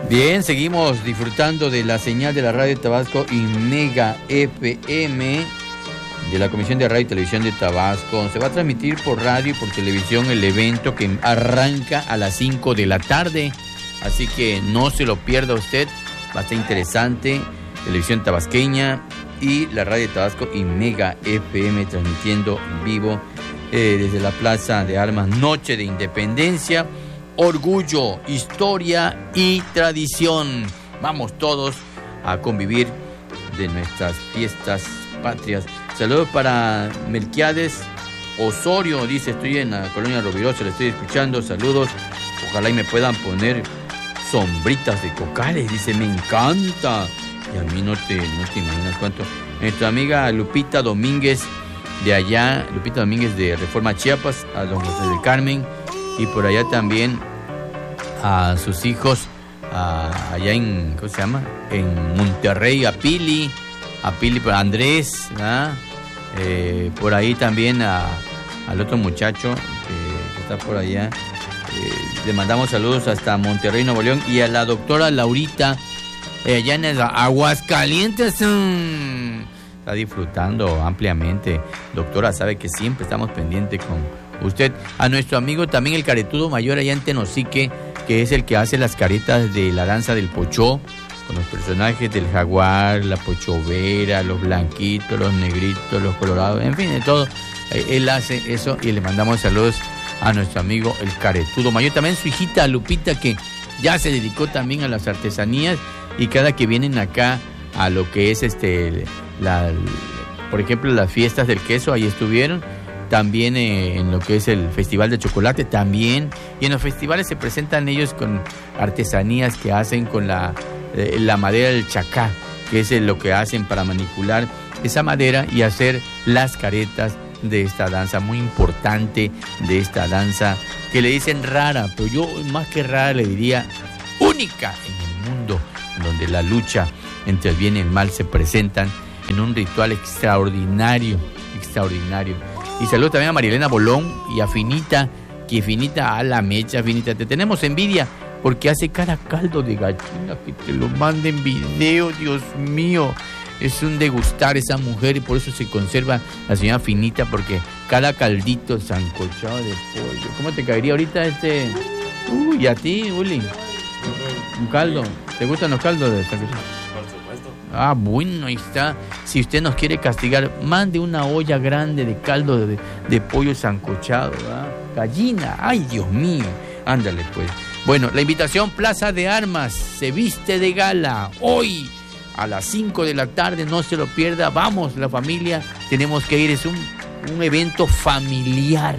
Bien, seguimos disfrutando de la señal de la Radio Tabasco y Mega FM de la Comisión de Radio y Televisión de Tabasco. Se va a transmitir por radio y por televisión el evento que arranca a las 5 de la tarde. Así que no se lo pierda usted, va a estar interesante. Televisión tabasqueña y la Radio Tabasco y Mega FM transmitiendo en vivo desde la Plaza de Armas, Noche de Independencia. Orgullo, historia y tradición. Vamos todos a convivir de nuestras fiestas patrias. Saludos para Melquiades Osorio, dice, estoy en la colonia Rovirosa, le estoy escuchando, saludos. Ojalá y me puedan poner sombritas de cocales, dice, me encanta. Y a mí no te imaginas cuánto. Nuestra amiga Lupita Domínguez de allá, Lupita Domínguez de Reforma Chiapas, a don José del Carmen. Y por allá también a sus hijos, allá en, ¿cómo se llama? En Monterrey, a Pili, para Andrés, por ahí también al otro muchacho que está por allá. Le mandamos saludos hasta Monterrey, Nuevo León, y a la doctora Laurita, allá en Aguascalientes. Está disfrutando ampliamente. Doctora, sabe que siempre estamos pendientes con usted. A nuestro amigo también el caretudo mayor allá en Tenosique, que es el que hace las caretas de la danza del pochó, con los personajes del jaguar, la pochovera, los blanquitos, los negritos, los colorados, en fin, de todo. Él hace eso y le mandamos saludos a nuestro amigo el caretudo mayor. También su hijita Lupita, que ya se dedicó también a las artesanías, y cada que vienen acá a lo que es por ejemplo, las fiestas del queso, ahí estuvieron. También en lo que es el Festival de Chocolate, también. Y en los festivales se presentan ellos con artesanías que hacen con la madera del chacá, que es lo que hacen para manipular esa madera y hacer las caretas de esta danza muy importante, de esta danza que le dicen rara, pero yo más que rara le diría única en el mundo, donde la lucha entre el bien y el mal se presentan en un ritual extraordinario. Y saludo también a Marilena Bolón y a Finita, que Finita, a la mecha, Finita, te tenemos envidia porque hace cada caldo de gallina que te lo manden video, Dios mío. Es un degustar esa mujer, y por eso se conserva la señora Finita, porque cada caldito sancochado de pollo. ¿Cómo te caería ahorita y a ti, Uli? Un caldo. ¿Te gustan los caldos de sancochado? Ah, bueno, ahí está. Si usted nos quiere castigar, mande una olla grande de caldo de pollo sancochado, ¿verdad? Gallina, ay, Dios mío. Ándale, pues. Bueno, la invitación, Plaza de Armas, se viste de gala. Hoy, a las 5 de la tarde, no se lo pierda. Vamos, la familia, tenemos que ir. Es un evento familiar.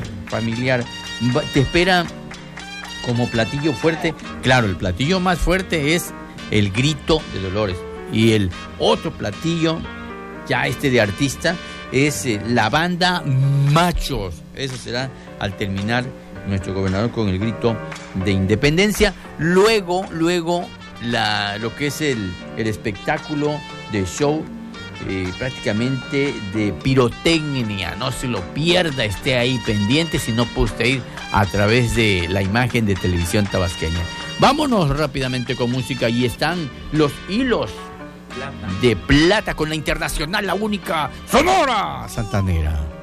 Te espera como platillo fuerte. Claro, el platillo más fuerte es el Grito de Dolores. Y el otro platillo, ya de artista, es la banda Machos. Eso será al terminar nuestro gobernador con el Grito de Independencia. Luego lo que es el espectáculo de show, prácticamente de pirotecnia. No se lo pierda, esté ahí pendiente, si no puede usted ir a través de la imagen de Televisión Tabasqueña. Vámonos rápidamente con música, y están los hilos de plata con la internacional, la única Sonora Santanera.